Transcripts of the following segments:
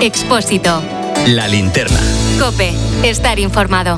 Expósito. La linterna. COPE. Estar informado.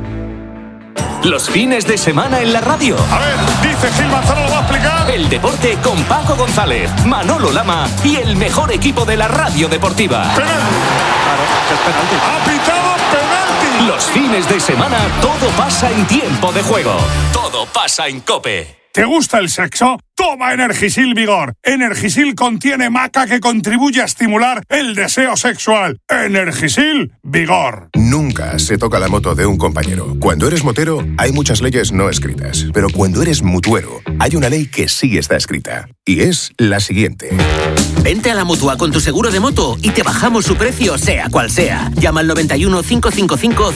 Los fines de semana en la radio. A ver, dice Gil Manzano, lo va a explicar. El deporte con Paco González, Manolo Lama y el mejor equipo de la radio deportiva. Penalti. Claro, es penalti. Ha pitado penalti. Los fines de semana todo pasa en tiempo de juego. Todo pasa en COPE. ¿Te gusta el sexo? Toma Energisil Vigor. Energisil contiene maca que contribuye a estimular el deseo sexual. Energisil Vigor. Nunca se toca la moto de un compañero. Cuando eres motero, hay muchas leyes no escritas. Pero cuando eres mutuero, hay una ley que sí está escrita. Y es la siguiente. Vente a la Mutua con tu seguro de moto y te bajamos su precio, sea cual sea. Llama al 91 555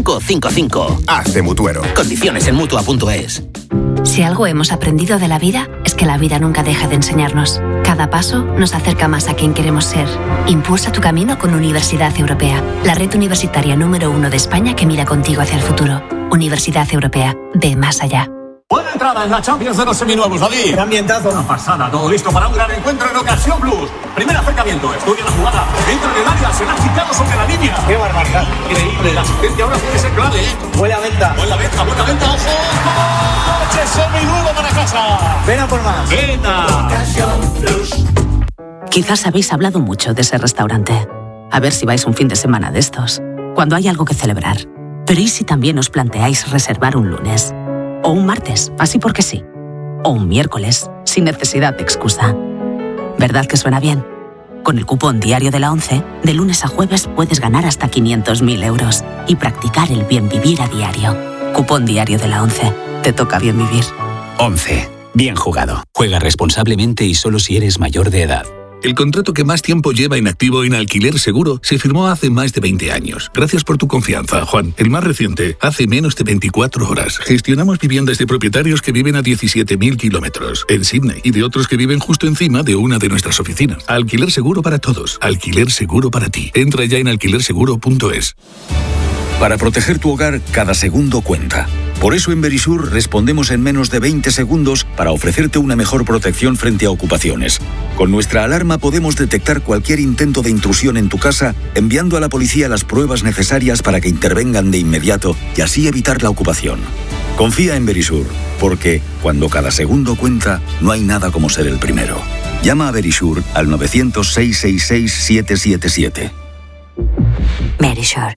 5555. Hazte mutuero. Condiciones en Mutua.es. Si algo hemos aprendido de la vida, es que la vida nunca deja de enseñarnos. Cada paso nos acerca más a quien queremos ser. Impulsa tu camino con Universidad Europea, la red universitaria número 1 de España que mira contigo hacia el futuro. Universidad Europea, ve más allá. Buena entrada en la Champions de los seminuevos, David. Qué ambientazo. Una pasada, todo listo para un gran encuentro en Ocasión Plus. Primer acercamiento, estudia la jugada, entra en el área, se la ha quitado sobre la línea. Qué barbaridad. Increíble, la asistencia ahora puede ser clave. Buena venta. Buena venta, ojo. ¡Coche seminuevo para casa! Ven a por más. ¡Venta! Ocasión Plus. Quizás habéis hablado mucho de ese restaurante. A ver si vais un fin de semana de estos, cuando hay algo que celebrar. Pero ¿y si también os planteáis reservar un lunes? O un martes, así porque sí. O un miércoles, sin necesidad de excusa. ¿Verdad que suena bien? Con el cupón diario de la ONCE, de lunes a jueves puedes ganar hasta 500.000 euros y practicar el bien vivir a diario. Cupón diario de la ONCE. Te toca bien vivir. 11. Bien jugado. Juega responsablemente y solo si eres mayor de edad. El contrato que más tiempo lleva inactivo en Alquiler Seguro se firmó hace más de 20 años. Gracias por tu confianza, Juan. El más reciente, hace menos de 24 horas. Gestionamos viviendas de propietarios que viven a 17.000 kilómetros en Sydney y de otros que viven justo encima de una de nuestras oficinas. Alquiler Seguro para todos. Alquiler Seguro para ti. Entra ya en alquilerseguro.es. Para proteger tu hogar, cada segundo cuenta. Por eso en Verisur respondemos en menos de 20 segundos para ofrecerte una mejor protección frente a ocupaciones. Con nuestra alarma podemos detectar cualquier intento de intrusión en tu casa, enviando a la policía las pruebas necesarias para que intervengan de inmediato y así evitar la ocupación. Confía en Verisur, porque cuando cada segundo cuenta, no hay nada como ser el primero. Llama a Verisur al 900-666-777. Verisur.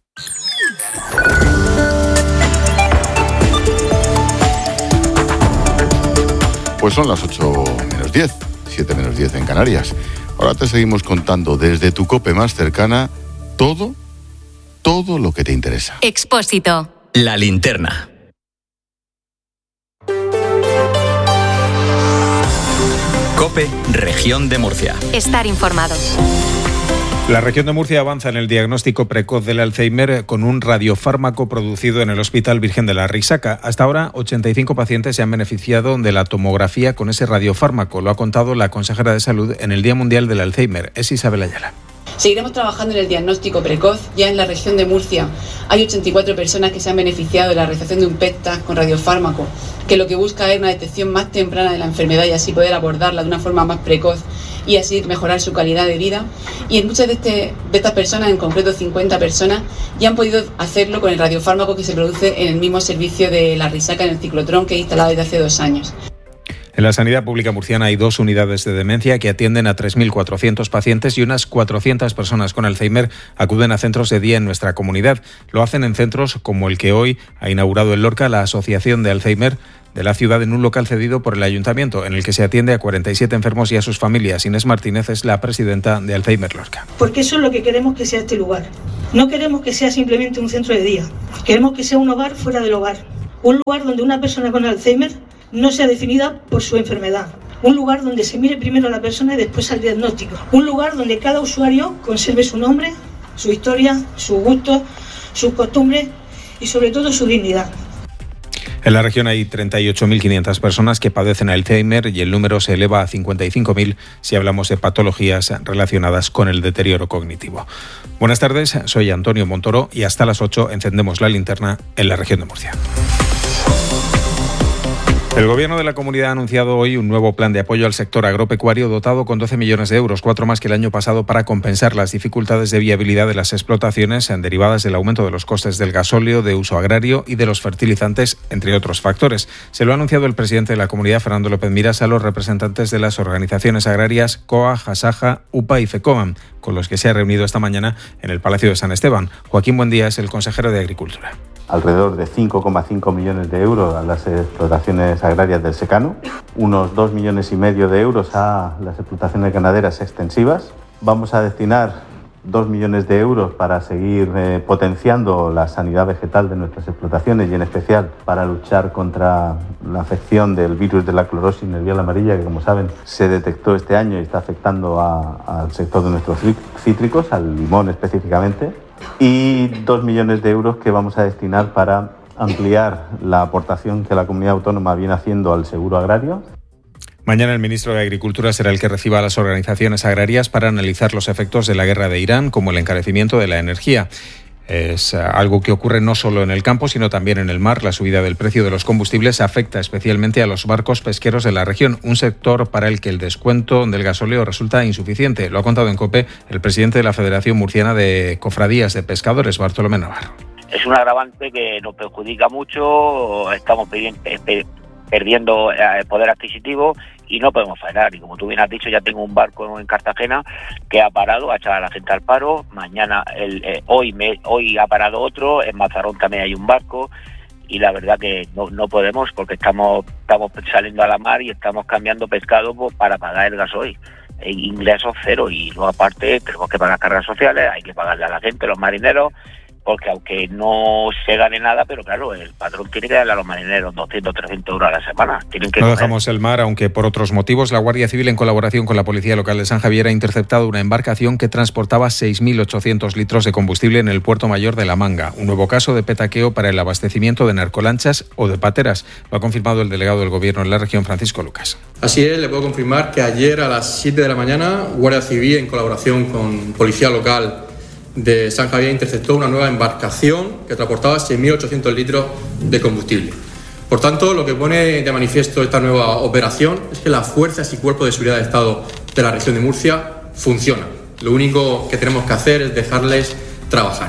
Pues son las 8 menos 10, 7 menos 10 en Canarias. Ahora te seguimos contando desde tu COPE más cercana todo lo que te interesa. Expósito. La linterna. COPE, Región de Murcia. Estar informado. La región de Murcia avanza en el diagnóstico precoz del Alzheimer con un radiofármaco producido en el Hospital Virgen de la Risaca. Hasta ahora, 85 pacientes se han beneficiado de la tomografía con ese radiofármaco. Lo ha contado la consejera de Salud en el Día Mundial del Alzheimer. Es Isabel Ayala. Seguiremos trabajando en el diagnóstico precoz. Ya en la región de Murcia hay 84 personas que se han beneficiado de la realización de un PET-TAC con radiofármaco, que lo que busca es una detección más temprana de la enfermedad y así poder abordarla de una forma más precoz y así mejorar su calidad de vida. Y en muchas de estas personas, en concreto 50 personas, ya han podido hacerlo con el radiofármaco que se produce en el mismo servicio de la Risaca, en el ciclotrón, que he instalado desde hace 2 años. En la sanidad pública murciana hay 2 unidades de demencia que atienden a 3.400 pacientes y unas 400 personas con Alzheimer acuden a centros de día en nuestra comunidad. Lo hacen en centros como el que hoy ha inaugurado en Lorca la Asociación de Alzheimer de la ciudad, en un local cedido por el ayuntamiento, en el que se atiende a 47 enfermos y a sus familias. Inés Martínez es la presidenta de Alzheimer Lorca. Porque eso es lo que queremos que sea este lugar. No queremos que sea simplemente un centro de día. Queremos que sea un hogar fuera del hogar. Un lugar donde una persona con Alzheimer no sea definida por su enfermedad. Un lugar donde se mire primero a la persona y después al diagnóstico. Un lugar donde cada usuario conserve su nombre, su historia, sus gustos, sus costumbres y sobre todo su dignidad. En la región hay 38.500 personas que padecen Alzheimer y el número se eleva a 55.000 si hablamos de patologías relacionadas con el deterioro cognitivo. Buenas tardes, soy Antonio Montoro y hasta las 8 encendemos la linterna en la región de Murcia. El Gobierno de la Comunidad ha anunciado hoy un nuevo plan de apoyo al sector agropecuario dotado con 12 millones de euros, 4 más que el año pasado, para compensar las dificultades de viabilidad de las explotaciones derivadas del aumento de los costes del gasóleo, de uso agrario y de los fertilizantes, entre otros factores. Se lo ha anunciado el presidente de la Comunidad, Fernando López Miras, a los representantes de las organizaciones agrarias COA, Jasaja, UPA y FECOAM, con los que se ha reunido esta mañana en el Palacio de San Esteban. Joaquín Buendía es el consejero de Agricultura. Alrededor de 5,5 millones de euros a las explotaciones agrarias del secano, unos 2,5 millones de euros a las explotaciones ganaderas extensivas. Vamos a destinar 2 millones de euros para seguir potenciando la sanidad vegetal de nuestras explotaciones y en especial para luchar contra la afección del virus de la clorosis nervial amarilla, que como saben se detectó este año y está afectando al sector de nuestros cítricos, al limón específicamente. Y 2 millones de euros que vamos a destinar para ampliar la aportación que la comunidad autónoma viene haciendo al seguro agrario. Mañana el ministro de Agricultura será el que reciba a las organizaciones agrarias para analizar los efectos de la guerra de Irán, como el encarecimiento de la energía. Es algo que ocurre no solo en el campo, sino también en el mar. La subida del precio de los combustibles afecta especialmente a los barcos pesqueros de la región, un sector para el que el descuento del gasóleo resulta insuficiente. Lo ha contado en COPE el presidente de la Federación Murciana de Cofradías de Pescadores, Bartolomé Navarro. Es un agravante que nos perjudica mucho, estamos perdiendo poder adquisitivo y no podemos frenar. Y como tú bien has dicho, ya tengo un barco en Cartagena que ha parado, ha echado a la gente al paro. Mañana, hoy ha parado otro, en Mazarrón también hay un barco y la verdad que no podemos porque estamos saliendo a la mar y estamos cambiando pescado para pagar el gasoil. Ingresos cero y luego aparte tenemos que pagar cargas sociales, hay que pagarle a la gente, los marineros, porque aunque no se gane nada, pero claro, el patrón tiene que darle a los marineros 200, 300 euros a la semana. No dejamos el mar, aunque por otros motivos. La Guardia Civil, en colaboración con la Policía Local de San Javier, ha interceptado una embarcación que transportaba 6.800 litros de combustible en el puerto mayor de La Manga. Un nuevo caso de petaqueo para el abastecimiento de narcolanchas o de pateras. Lo ha confirmado el delegado del Gobierno en la región, Francisco Lucas. Así es, le puedo confirmar que ayer a las 7 de la mañana, Guardia Civil, en colaboración con Policía Local de San Javier, interceptó una nueva embarcación que transportaba 6.800 litros de combustible. Por tanto, lo que pone de manifiesto esta nueva operación es que las fuerzas y cuerpos de seguridad del Estado de la región de Murcia funcionan. Lo único que tenemos que hacer es dejarles trabajar.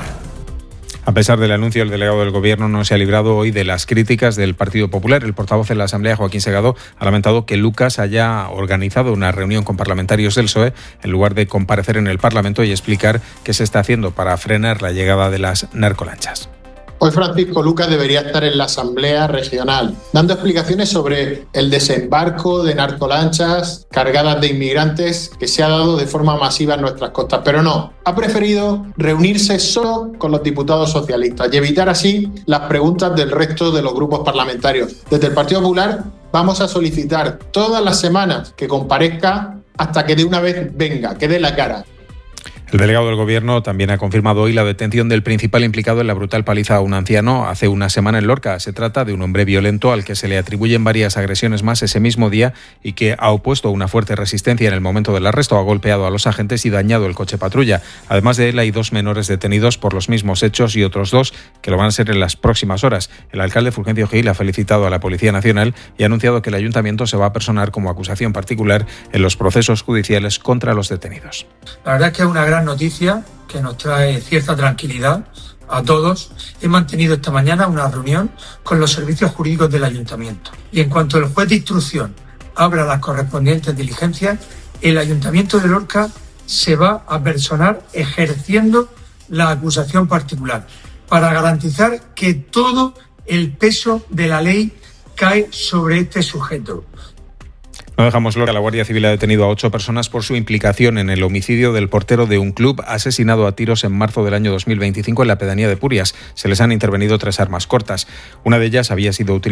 A pesar del anuncio, el delegado del Gobierno no se ha librado hoy de las críticas del Partido Popular. El portavoz de la Asamblea, Joaquín Segado, ha lamentado que Lucas haya organizado una reunión con parlamentarios del PSOE en lugar de comparecer en el Parlamento y explicar qué se está haciendo para frenar la llegada de las narcolanchas. Hoy Francisco Lucas debería estar en la Asamblea Regional, dando explicaciones sobre el desembarco de narcolanchas cargadas de inmigrantes que se ha dado de forma masiva en nuestras costas, pero no, ha preferido reunirse solo con los diputados socialistas y evitar así las preguntas del resto de los grupos parlamentarios. Desde el Partido Popular vamos a solicitar todas las semanas que comparezca hasta que de una vez venga, que dé la cara. El delegado del Gobierno también ha confirmado hoy la detención del principal implicado en la brutal paliza a un anciano hace una semana en Lorca. Se trata de un hombre violento al que se le atribuyen varias agresiones más ese mismo día y que ha opuesto una fuerte resistencia en el momento del arresto, ha golpeado a los agentes y dañado el coche patrulla. Además de él, hay 2 menores detenidos por los mismos hechos y otros 2 que lo van a ser en las próximas horas. El alcalde Fulgencio Gil ha felicitado a la Policía Nacional y ha anunciado que el Ayuntamiento se va a personar como acusación particular en los procesos judiciales contra los detenidos. La verdad es que es una gran noticia que nos trae cierta tranquilidad a todos. He mantenido esta mañana una reunión con los servicios jurídicos del Ayuntamiento y en cuanto el juez de instrucción abra las correspondientes diligencias, el Ayuntamiento de Lorca se va a personar ejerciendo la acusación particular para garantizar que todo el peso de la ley cae sobre este sujeto. No dejamos Lorca. La Guardia Civil ha detenido a 8 personas por su implicación en el homicidio del portero de un club asesinado a tiros en marzo del año 2025 en la pedanía de Purias. Se les han intervenido 3 armas cortas. Una de ellas había sido utilizada